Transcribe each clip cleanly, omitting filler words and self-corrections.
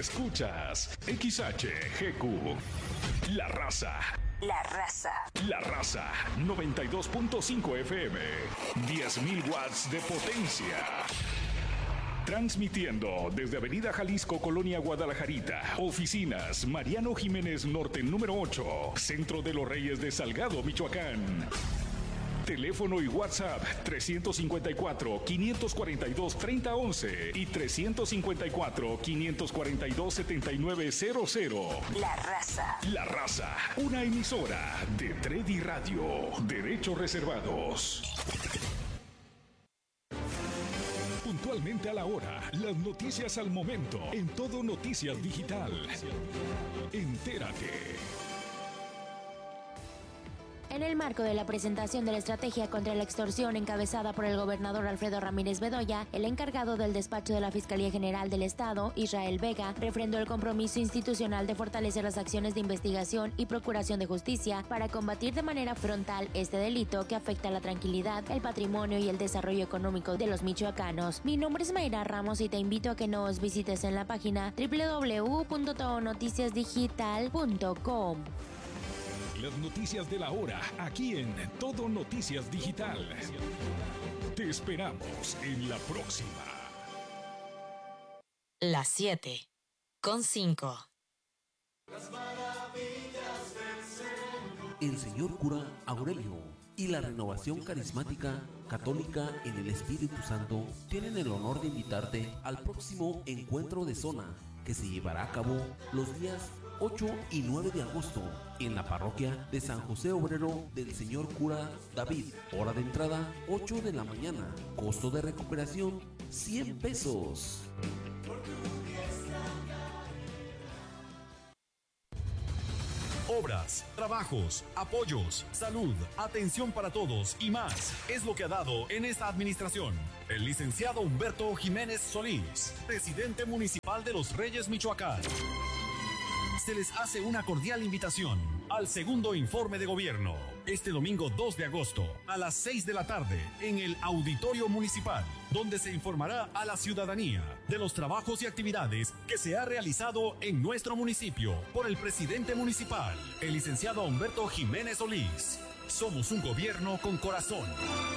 Escuchas XHGQ. La Raza. La Raza. La Raza 92.5 FM. 10.000 watts de potencia. Transmitiendo desde Avenida Jalisco, Colonia Guadalajarita. Oficinas Mariano Jiménez Norte número 8. Centro de los Reyes de Salgado, Michoacán. Teléfono y WhatsApp 354-542-3011 y 354-542-7900. La Raza. La Raza, una emisora de Tredi Radio. Derechos reservados. Puntualmente a la hora, las noticias al momento, en Todo Noticias Digital. Entérate. En el marco de la presentación de la estrategia contra la extorsión encabezada por el gobernador Alfredo Ramírez Bedoya, el encargado del despacho de la Fiscalía General del Estado, Israel Vega, refrendó el compromiso institucional de fortalecer las acciones de investigación y procuración de justicia para combatir de manera frontal este delito que afecta a la tranquilidad, el patrimonio y el desarrollo económico de los michoacanos. Mi nombre es Mayra Ramos y te invito a que nos visites en la página www.todonoticiasdigital.com. Las noticias de la hora, aquí en Todo Noticias Digital. Te esperamos en la próxima. Las 7:05. El señor cura Aurelio y la Renovación Carismática Católica en el Espíritu Santo tienen el honor de invitarte al próximo encuentro de zona que se llevará a cabo los días 8 y 9 de agosto en la parroquia de San José Obrero del señor cura David. Hora de entrada 8 de la mañana. Costo de recuperación 100 pesos. Obras, trabajos, apoyos, salud, atención para todos y más es lo que ha dado en esta administración el licenciado Humberto Jiménez Solís, presidente municipal de Los Reyes, Michoacán. Se les hace una cordial invitación al segundo informe de gobierno, este domingo 2 de agosto a las 6 de la tarde en el Auditorio Municipal, donde se informará a la ciudadanía de los trabajos y actividades que se ha realizado en nuestro municipio por el presidente municipal, el licenciado Humberto Jiménez Solís. Somos un gobierno con corazón.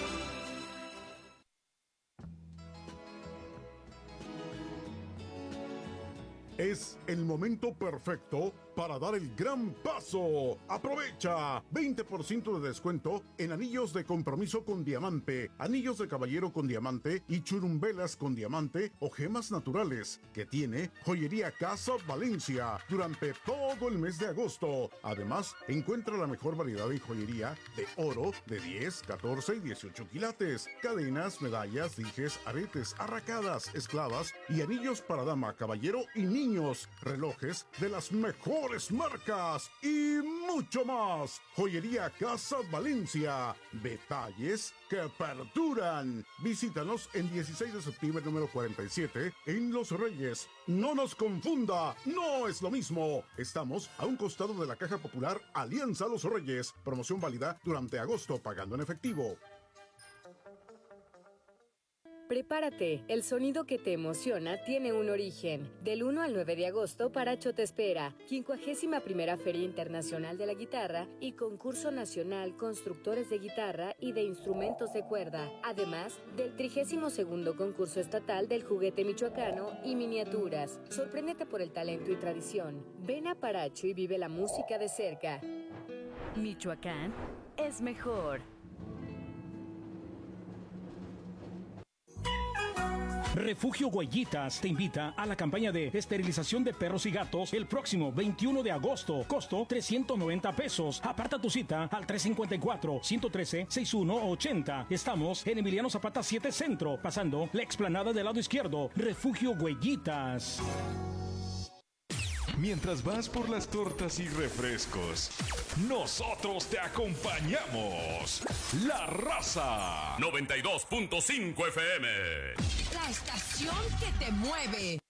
Es el momento perfecto para dar el gran paso. ¡Aprovecha! 20% de descuento en anillos de compromiso con diamante, anillos de caballero con diamante y churumbelas con diamante o gemas naturales que tiene Joyería Casa Valencia durante todo el mes de agosto. Además, encuentra la mejor variedad de joyería de oro de 10, 14 y 18 quilates, cadenas, medallas, dijes, aretes, arracadas, esclavas y anillos para dama, caballero y niños, relojes de las mejores marcas y mucho más. Joyería Casa Valencia. Detalles que perduran. Visítanos en 16 de septiembre número 47 en Los Reyes. No nos confunda, no es lo mismo. Estamos a un costado de la Caja Popular Alianza Los Reyes. Promoción válida durante agosto pagando en efectivo. Prepárate, el sonido que te emociona tiene un origen. Del 1 al 9 de agosto, Paracho te espera. 51ª Feria Internacional de la Guitarra y Concurso Nacional Constructores de Guitarra y de Instrumentos de Cuerda. Además del 32º Concurso Estatal del Juguete Michoacano y Miniaturas. Sorpréndete por el talento y tradición. Ven a Paracho y vive la música de cerca. Michoacán es mejor. Refugio Huellitas te invita a la campaña de esterilización de perros y gatos el próximo 21 de agosto. Costo 390 pesos. Aparta tu cita al 354-113-6180. Estamos en Emiliano Zapata 7 Centro, pasando la explanada del lado izquierdo. Refugio Huellitas. Mientras vas por las tortas y refrescos, nosotros te acompañamos. La Raza 92.5 FM. La estación que te mueve.